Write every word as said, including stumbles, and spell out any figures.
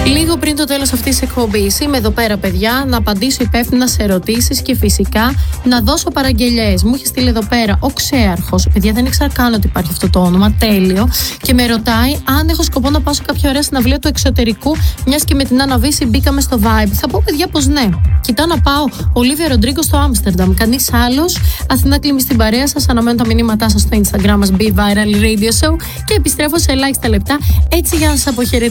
Λίγο πριν το τέλος αυτής της εκπομπής είμαι εδώ πέρα, παιδιά, να απαντήσω υπεύθυνα σε ερωτήσεις και φυσικά να δώσω παραγγελιές. Μου έχει στείλει εδώ πέρα ο Ξέαρχος. Παιδιά, δεν ήξερα καν ότι υπάρχει αυτό το όνομα. Τέλειο. Και με ρωτάει αν έχω σκοπό να πάω σε κάποια ωραία συναυλία του εξωτερικού, μιας και με την Άννα Βύση μπήκαμε στο vibe. Θα πω, παιδιά, πως ναι. Κοιτάω να πάω Ολίβια Ροντρίγκο στο Άμστερνταμ. Κανείς άλλος. Αθηνά Κλίμη στην παρέα σας. Αναμένω τα μηνύματά σας στο Instagram μας Be Viral Radio Show. Και επιστρέφω σε ελάχιστα λεπτά έτσι για να σας αποχαιρετήσω.